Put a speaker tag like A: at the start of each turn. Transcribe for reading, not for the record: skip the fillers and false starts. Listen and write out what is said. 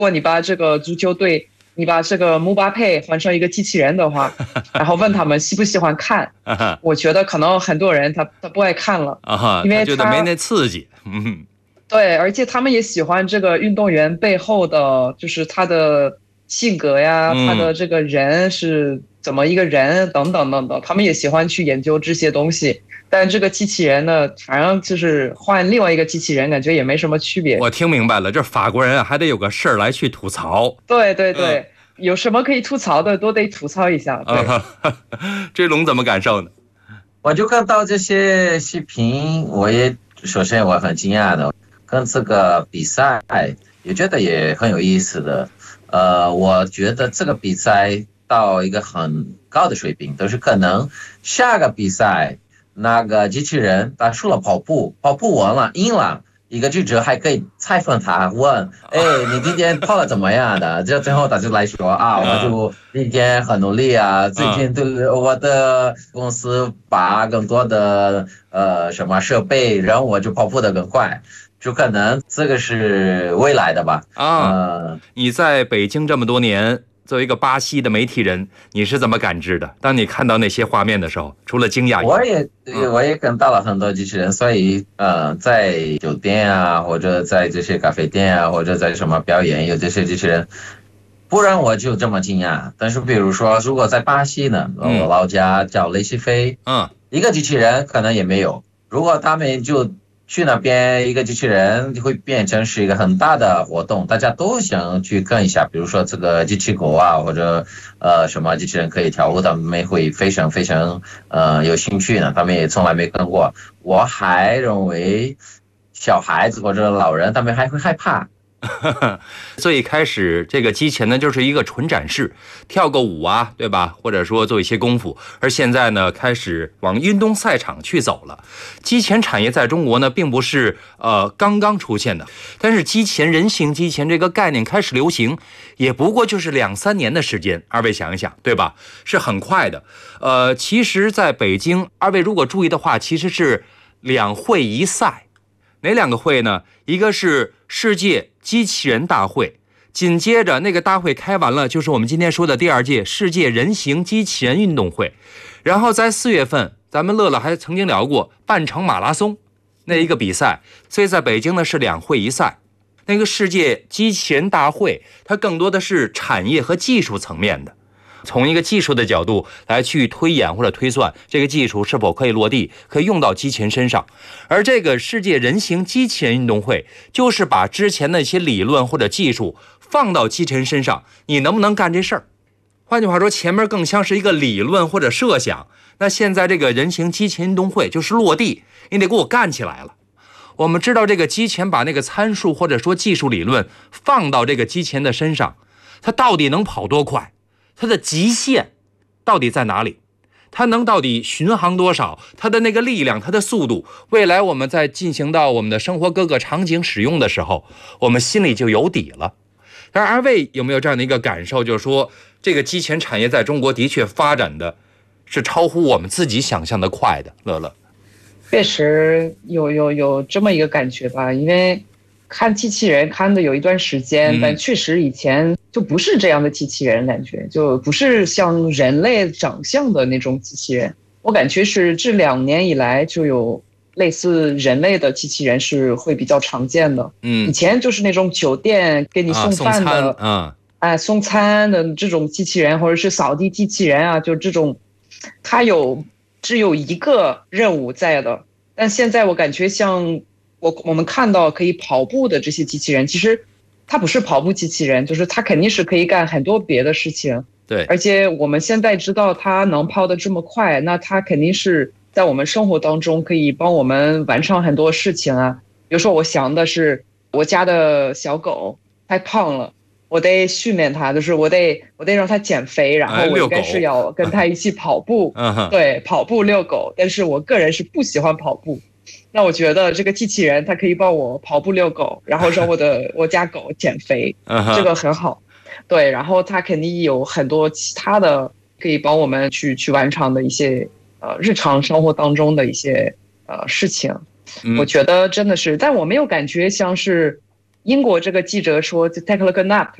A: 果你把这个足球队，你把这个姆巴佩换成一个机器人的话，然后问他们喜不喜欢看，我觉得可能很多人他不爱看了，因为
B: 他觉得没那刺激。
A: 对，而且他们也喜欢这个运动员背后的，就是他的性格呀，他的这个人是怎么一个人等等等等，他们也喜欢去研究这些东西。但这个机器人呢，反正就是换另外一个机器人，感觉也没什么区别。
B: 我听明白了，这法国人啊，还得有个事儿来去吐槽。
A: 对对对，有什么可以吐槽的都得吐槽一下。对，
B: 这龙怎么感受呢？
C: 我就看到这些视频，首先我很惊讶的，跟这个比赛也觉得也很有意思的。我觉得这个比赛到一个很高的水平，都是可能下个比赛那个机器人他输了跑步完了赢了，一个记者还可以采访他，问你今天跑得怎么样的？就最后他就来说我就今天很努力啊，最近对我的公司把更多的什么设备，然后我就跑步得更快。就可能这个是未来的吧。
B: 你在北京这么多年，作为一个巴西的媒体人，你是怎么感知的？当你看到那些画面的时候，除了惊讶以外，
C: 我也看到了很多机器人，所以在酒店啊，或者在这些咖啡店啊，或者在什么表演有这些机器人，不然我就这么惊讶。但是比如说，如果在巴西呢，我老家叫雷西菲，一个机器人可能也没有。如果他们就去那边，一个机器人会变成是一个很大的活动，大家都想去看一下。比如说这个机器狗啊，或者什么机器人可以跳舞，他们会非常非常有兴趣呢。他们也从来没看过。我还认为小孩子或者老人他们还会害怕。
B: 最开始这个机器呢就是一个纯展示，跳个舞啊，对吧？或者说做一些功夫。而现在呢，开始往运动赛场去走了。机器人产业在中国呢，并不是刚刚出现的，但是人形机器人这个概念开始流行，也不过就是2-3年的时间。二位想一想，对吧？是很快的。其实在北京，二位如果注意的话，其实是2会1赛。哪2个会呢？一个是世界机器人大会，紧接着那个大会开完了，就是我们今天说的第2届世界人形机器人运动会。然后在4月份，咱们乐乐还曾经聊过半程马拉松那一个比赛，所以在北京呢是2会1赛。那个世界机器人大会，它更多的是产业和技术层面的。从一个技术的角度来去推演或者推算这个技术是否可以落地，可以用到机器人身上。而这个世界人形机器人运动会就是把之前的一些理论或者技术放到机器人身上，你能不能干这事儿？换句话说，前面更像是一个理论或者设想，那现在这个人形机器人运动会就是落地，你得给我干起来了。我们知道这个机器人把那个参数或者说技术理论放到这个机器人的身上，它到底能跑多快？它的极限到底在哪里？它能到底巡航多少？它的那个力量，它的速度，未来我们在进行到我们的生活各个场景使用的时候，我们心里就有底了。但是二位有没有这样的一个感受，就是说这个机器人产业在中国的确发展的是超乎我们自己想象的快的？乐乐，
A: 确实有这么一个感觉吧，因为看机器人看的有一段时间，但确实以前就不是这样的机器人，感觉就不是像人类长相的那种机器人。我感觉是这2年以来就有类似人类的机器人是会比较常见的。以前就是那种酒店给你送饭的，送餐的这种机器人，或者是扫地机器人啊，就这种，它只有一个任务在的。但现在我感觉像我们看到可以跑步的这些机器人，其实它不是跑步机器人，就是它肯定是可以干很多别的事情。
B: 对，
A: 而且我们现在知道它能跑得这么快，那它肯定是在我们生活当中可以帮我们完成很多事情啊。比如说我想的是我家的小狗太胖了，我得训练它，就是我得让它减肥，然后我应该是要跟它一起跑步，对，跑步遛狗。但是我个人是不喜欢跑步，那我觉得这个机器人它可以帮我跑步遛狗，然后让我家狗减肥，这个很好。对，然后它肯定有很多其他的可以帮我们去完成的一些日常生活当中的一些事情。我觉得真的是，但我没有感觉像是英国这个记者说就 take a nap，